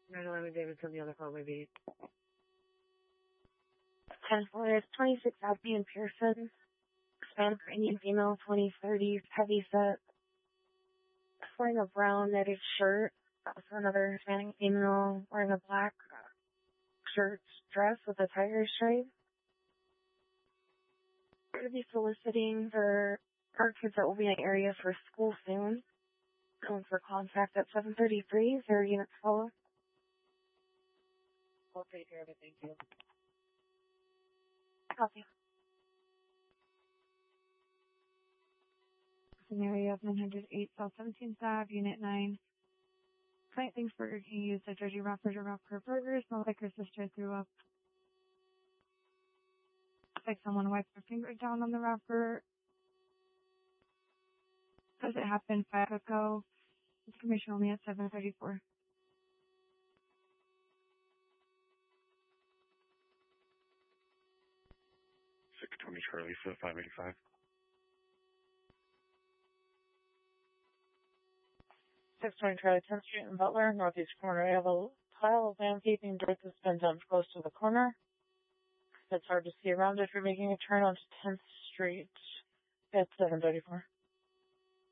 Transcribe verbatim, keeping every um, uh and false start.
nine eleven Davidson, the other call maybe. ten four is twenty-six Abbey and Pearson. Hispanic or Indian female, twenty thirty, heavy set. Wearing a brown netted shirt. Also another Hispanic female wearing a black shirt dress with a tiger stripe. We're going to be soliciting for our kids that will be in the area for school soon. Going for contact at seven thirty-three, zero units follow. I'll take care of it, thank you. Copy. Scenario of nine oh eight South seventeenth Avenue, Unit nine. Client thinks Burger King used a dirty wrapper to wrap her burgers. Smells like her sister threw up. Looks like someone wiped their finger down on the wrapper. Does it happen five ago? Information only at seven thirty-four. six twenty Charlie, so five eighty-five. six twenty Charlie, tenth Street in Butler, northeast corner. I have a pile of landscaping dirt that's been dumped close to the corner. It's hard to see around if you're making a turn onto tenth Street at seven thirty-four.